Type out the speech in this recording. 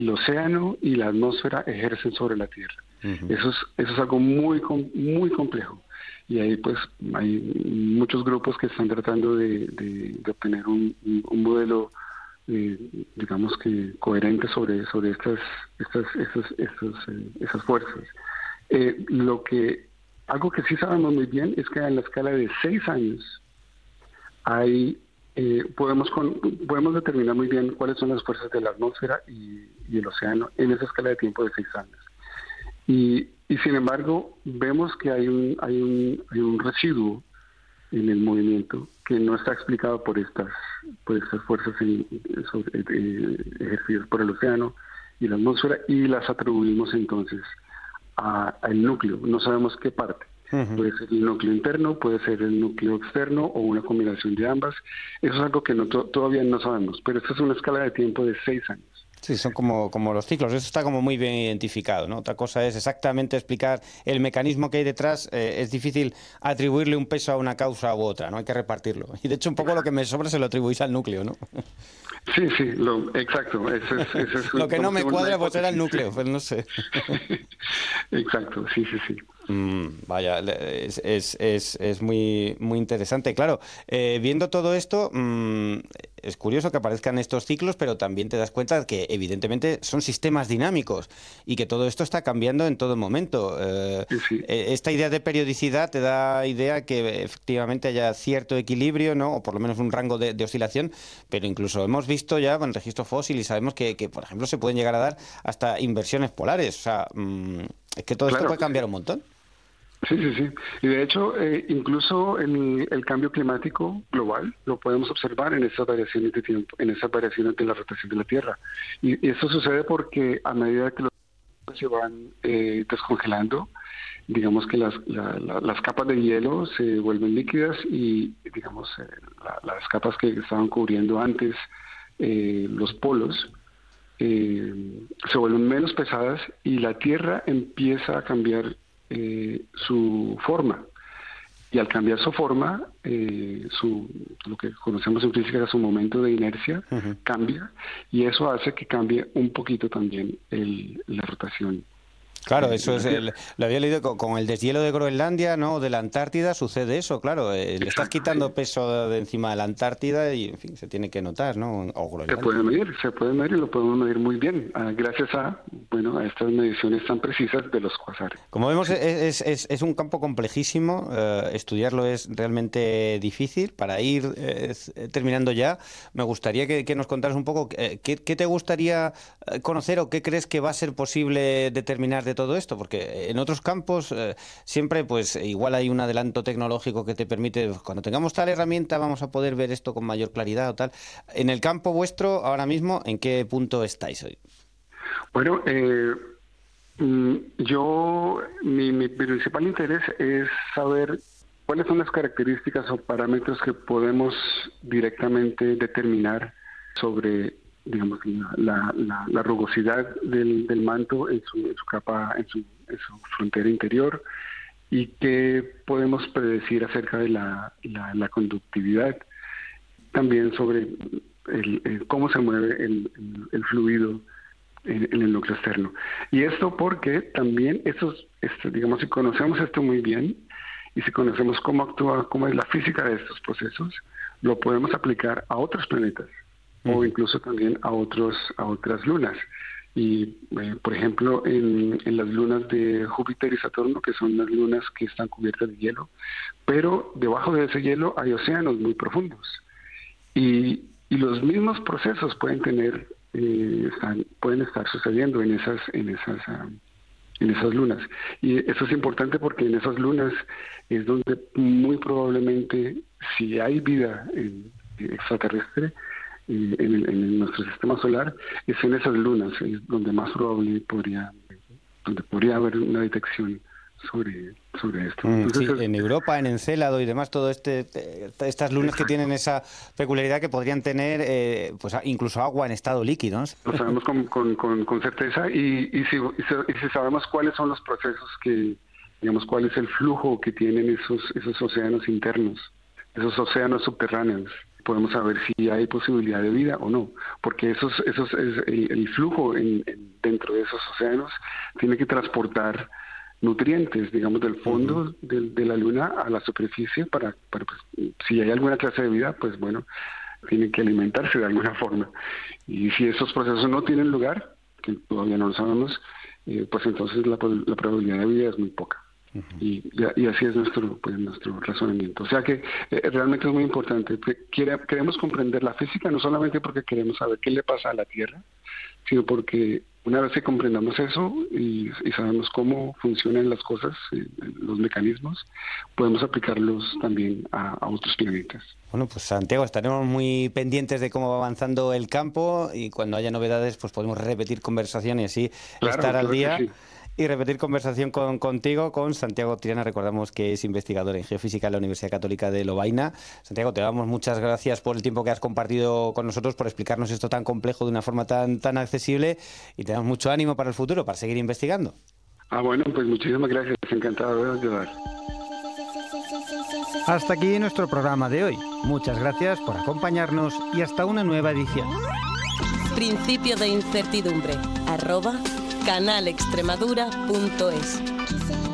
el océano y la atmósfera ejercen sobre la Tierra. Uh-huh. Eso es algo muy complejo. Y ahí pues hay muchos grupos que están tratando de obtener un modelo, digamos que coherente sobre esas fuerzas. Algo que sí sabemos muy bien es que en la escala de 6 años podemos determinar muy bien cuáles son las fuerzas de la atmósfera y el océano en esa escala de tiempo de 6 años. Y sin embargo, vemos que hay un residuo en el movimiento que no está explicado por estas fuerzas ejercidas por el océano y la atmósfera, y las atribuimos entonces al núcleo. No sabemos qué parte. Uh-huh. Puede ser el núcleo interno, puede ser el núcleo externo o una combinación de ambas. Eso es algo que todavía no sabemos, pero esta es una escala de tiempo de 6 años. Sí, son como los ciclos, eso está como muy bien identificado, ¿no? Otra cosa es exactamente explicar el mecanismo que hay detrás, es difícil atribuirle un peso a una causa u otra, ¿no? Hay que repartirlo. Y de hecho un poco lo que me sobra se lo atribuís al núcleo, ¿no? Sí, exacto. Eso es lo que no me cuadra pues era el núcleo, pues no sé. Exacto, sí. Vaya, es muy interesante. Claro, viendo todo esto, es curioso que aparezcan estos ciclos, pero también te das cuenta de que evidentemente son sistemas dinámicos y que todo esto está cambiando en todo momento. Sí. Esta idea de periodicidad te da idea que efectivamente haya cierto equilibrio, ¿no? O por lo menos un rango de oscilación, pero incluso hemos visto ya con registro fósil y sabemos que, por ejemplo, se pueden llegar a dar hasta inversiones polares. O sea, es que todo esto puede cambiar un montón. Sí. Y de hecho, incluso el cambio climático global lo podemos observar en esas variaciones de tiempo, en esas variaciones de la rotación de la Tierra. Y esto sucede porque a medida que los se van descongelando, digamos que las capas de hielo se vuelven líquidas y, digamos, las capas que estaban cubriendo antes los polos se vuelven menos pesadas y la Tierra empieza a cambiar su forma, y al cambiar su forma, lo que conocemos en física su momento de inercia cambia, y eso hace que cambie un poquito también la rotación. Claro, eso es lo había leído con el deshielo de Groenlandia, ¿no? De la Antártida sucede eso, claro. Le estás quitando peso de encima de la Antártida y, en fin, se tiene que notar, ¿no? O Groenlandia. Se puede medir y lo podemos medir muy bien, gracias a estas mediciones tan precisas de los cuasares. Como vemos, es un campo complejísimo. Estudiarlo es realmente difícil. Para ir terminando ya, me gustaría que nos contaras un poco qué te gustaría conocer o qué crees que va a ser posible determinar de todo esto, porque en otros campos siempre pues igual hay un adelanto tecnológico que te permite, cuando tengamos tal herramienta vamos a poder ver esto con mayor claridad o tal. En el campo vuestro, ahora mismo, ¿en qué punto estáis hoy? Bueno, mi principal interés es saber cuáles son las características o parámetros que podemos directamente determinar sobre, digamos, la rugosidad del manto en su capa, en su frontera interior, y qué podemos predecir acerca de la conductividad, también sobre cómo se mueve el fluido en el núcleo externo. Y esto porque también digamos, si conocemos esto muy bien y si conocemos cómo actúa, cómo es la física de estos procesos, lo podemos aplicar a otros planetas o incluso también a otras lunas. Y por ejemplo, en las lunas de Júpiter y Saturno, que son las lunas que están cubiertas de hielo, pero debajo de ese hielo hay océanos muy profundos. Y los mismos procesos pueden estar sucediendo en esas lunas. Y eso es importante porque en esas lunas es donde muy probablemente, si hay vida extraterrestre en nuestro sistema solar, es en esas lunas es donde más probable podría haber una detección sobre esto. Entonces, sí, en Europa, en Encélado y demás, todo estas lunas que tienen esa peculiaridad que podrían tener pues incluso agua en estado líquido, ¿no? Lo sabemos con certeza, y si sabemos cuáles son los procesos digamos, cuál es el flujo que tienen esos océanos internos, esos océanos subterráneos. podemos saber si hay posibilidad de vida o no, porque el flujo dentro de esos océanos tiene que transportar nutrientes, digamos, del fondo de la Luna a la superficie para pues, si hay alguna clase de vida, pues bueno, tienen que alimentarse de alguna forma. Y si esos procesos no tienen lugar, que todavía no lo sabemos, pues entonces la probabilidad de vida es muy poca. Y así es nuestro razonamiento. O sea que realmente es muy importante. Queremos comprender la física no solamente porque queremos saber qué le pasa a la Tierra, sino porque una vez que comprendamos eso y sabemos cómo funcionan las cosas, los mecanismos, podemos aplicarlos también a otros planetas. Bueno, pues Santiago, estaremos muy pendientes de cómo va avanzando el campo y cuando haya novedades pues podemos repetir conversación y así estar al día. Sí. Y repetir conversación contigo, con Santiago Tirana. Recordamos que es investigador en geofísica en la Universidad Católica de Lovaina. Santiago, te damos muchas gracias por el tiempo que has compartido con nosotros, por explicarnos esto tan complejo de una forma tan accesible, y te damos mucho ánimo para el futuro, para seguir investigando. Bueno, pues muchísimas gracias. Encantado de ayudar. Hasta aquí nuestro programa de hoy. Muchas gracias por acompañarnos y hasta una nueva edición. Principio de incertidumbre @canalextremadura.es